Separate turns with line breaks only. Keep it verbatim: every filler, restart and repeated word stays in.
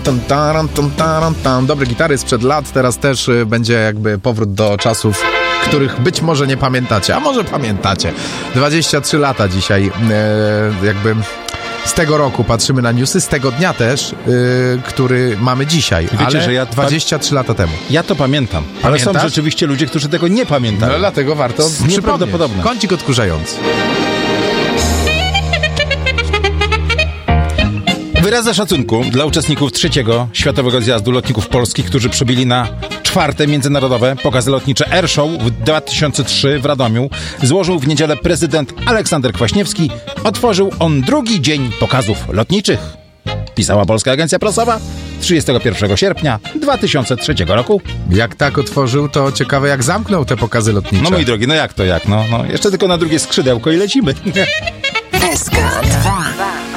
Tum, taram, tum, taram, tam. Dobry gitary sprzed lat, teraz też y, będzie jakby powrót do czasów, których być może nie pamiętacie, a może pamiętacie. dwadzieścia trzy lata dzisiaj, y, jakby z tego roku patrzymy na newsy, z tego dnia też, y, który mamy dzisiaj,
wiecie,
ale
że ja
dwadzieścia trzy lata temu.
Ja to pamiętam, ale
Pamiętasz?
są rzeczywiście ludzie, którzy tego nie pamiętają.
No dlatego warto przypomnieć.
Nieprawdopodobne.
Kącik odkurzający.
Wyrazy szacunku dla uczestników trzeciego Światowego Zjazdu Lotników Polskich, którzy przybili na czwarte międzynarodowe pokazy lotnicze Air Show w dwa tysiące trzeci w Radomiu, złożył w niedzielę prezydent Aleksander Kwaśniewski. Otworzył on drugi dzień pokazów lotniczych. Pisała Polska Agencja Prasowa trzydziestego pierwszego sierpnia dwa tysiące trzeciego roku.
Jak tak otworzył, to ciekawe jak zamknął te pokazy lotnicze.
No mój drogi, no jak to jak? No, no jeszcze tylko na drugie skrzydełko i lecimy.
S K dwa.